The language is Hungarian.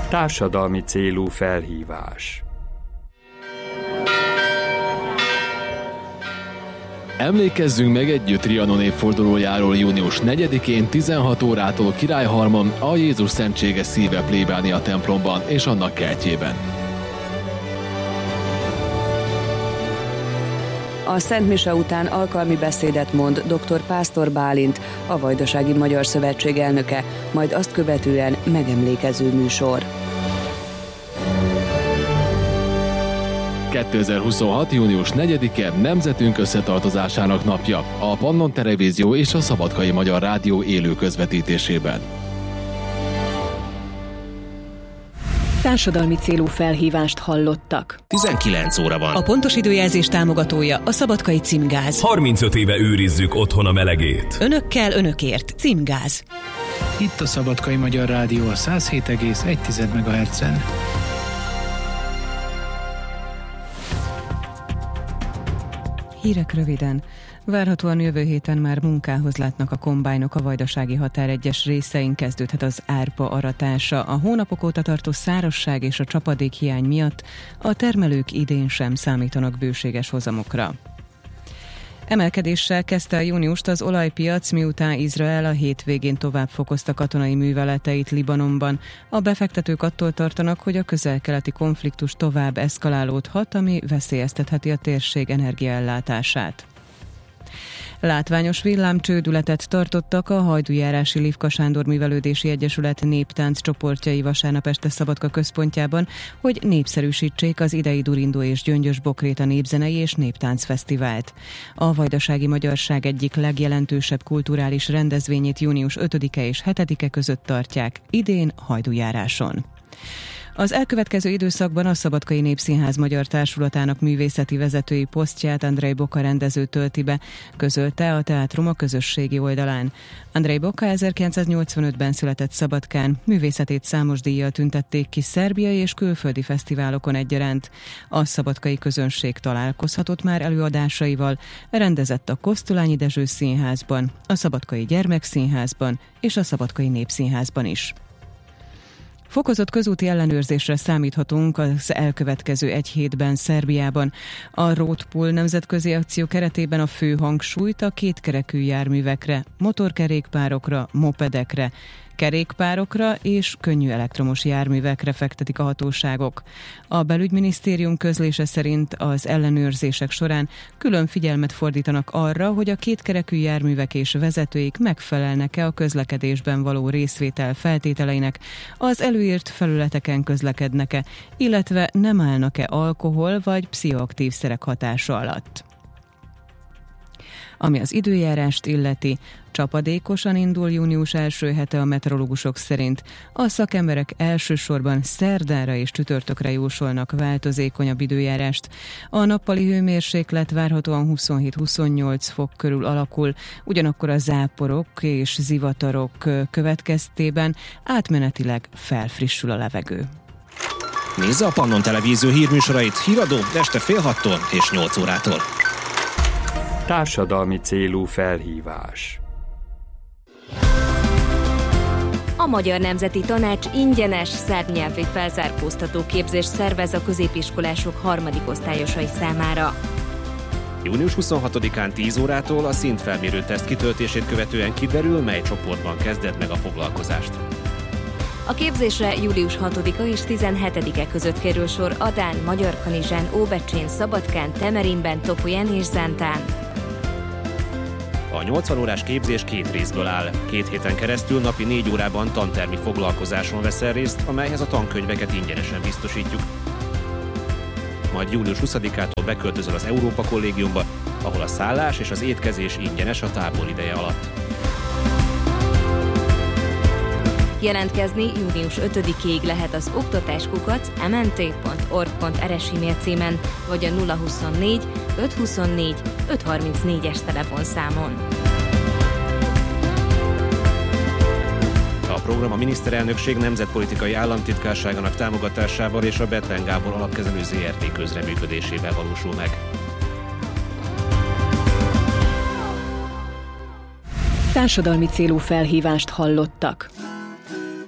Társadalmi célú felhívás. Emlékezzünk meg együtt Trianon évfordulójáról június 4-én 16 órától Királyhalmon, a Jézus Szentséges Szíve plébánia templomban és annak kertjében. A Szent Mise után alkalmi beszédet mond dr. Pásztor Bálint, a Vajdasági Magyar Szövetség elnöke, majd azt követően megemlékező műsor. 2026. június 4-e nemzetünk összetartozásának napja, a Pannon Televízió és a Szabadkai Magyar Rádió élő közvetítésében. Társadalmi célú felhívást hallottak. 19 óra van. A pontos időjelzés támogatója a Szabadkai Címgáz. 35 éve őrizzük otthon a melegét. Önökkel, önökért. Címgáz. Itt a Szabadkai Magyar Rádió a 107,1 MHz-en. Hírek röviden. Várhatóan jövő héten már munkához látnak a kombájnok a vajdasági határ egyes részein, kezdődhet az árpa aratása. A hónapok óta tartó szárazság és a csapadékhiány miatt a termelők idén sem számítanak bőséges hozamokra. Emelkedéssel kezdte a júniust az olajpiac, miután Izrael a hétvégén tovább fokozta katonai műveleteit Libanonban. A befektetők attól tartanak, hogy a közel-keleti konfliktus tovább eszkalálódhat, ami veszélyeztetheti a térség energiaellátását. Látványos villámcsődületet tartottak a Hajdújárási Livka Sándor Művelődési Egyesület néptánc csoportjai vasárnap este Szabadka központjában, hogy népszerűsítsék az idei Durindó és Gyöngyös Bokréta népzenei és néptáncfesztivált. A vajdasági magyarság egyik legjelentősebb kulturális rendezvényét június 5-e és 7-e között tartják, idén Hajdújáráson. Az elkövetkező időszakban a Szabadkai Népszínház Magyar Társulatának művészeti vezetői posztját Andrej Boka rendező tölti be, közölte a Teátrum a közösségi oldalán. Andrej Boka 1985-ben született Szabadkán, művészetét számos díjjal tüntették ki szerbiai és külföldi fesztiválokon egyaránt. A szabadkai közönség találkozhatott már előadásaival, rendezett a Kosztolányi Dezső Színházban, a Szabadkai Gyermekszínházban és a Szabadkai Népszínházban is. Fokozott közúti ellenőrzésre számíthatunk az elkövetkező egy hétben Szerbiában. A Roadpool nemzetközi akció keretében a fő hangsúlyt a kétkerekű járművekre, motorkerékpárokra, mopedekre, kerékpárokra és könnyű elektromos járművekre fektetik a hatóságok. A belügyminisztérium közlése szerint az ellenőrzések során külön figyelmet fordítanak arra, hogy a kétkerekű járművek és vezetőik megfelelnek-e a közlekedésben való részvétel feltételeinek, az előírt felületeken közlekednek-e, illetve nem állnak-e alkohol vagy pszichoaktív szerek hatása alatt. Ami az időjárást illeti, csapadékosan indul június első hete a meteorológusok szerint. A szakemberek elsősorban szerdára és csütörtökre jósolnak változékonyabb időjárást. A nappali hőmérséklet várhatóan 27-28 fok körül alakul, ugyanakkor a záporok és zivatarok következtében átmenetileg felfrissül a levegő. Nézze a Pannon Televízió hírműsorait híradó este fél 6-tól és 8 órától. Társadalmi célú felhívás. A Magyar Nemzeti Tanács ingyenes szerbnyelvi felzárkóztató képzést szervez a középiskolások harmadikosztályosai számára. Június 26-án 10 órától a szintfelmérő teszt kitöltését követően kiderül, mely csoportban kezdett meg a foglalkozást. A képzésre július 6-a és 17-e között kerül sor Adán, Magyarkanizsán, Óbecsén, Szabadkán, Temerinben, Topolyán és Zántán. A 80 órás képzés 2 részből áll. 2 héten keresztül napi 4 órában tantermi foglalkozáson veszel részt, amelyhez a tankönyveket ingyenesen biztosítjuk. Majd július 20-ától beköltözöl az Európa Kollégiumba, ahol a szállás és az étkezés ingyenes a tábor ideje alatt. Jelentkezni június 5-ig lehet az oktatáskukac.mnt.org.rs e-mail címen, vagy a 024 524 534-es telefonszámon. A program a miniszterelnökség nemzetpolitikai államtitkárságának támogatásával és a Bethlen Gábor Alapkezelő ZRT közreműködésével valósul meg. Társadalmi célú felhívást hallottak.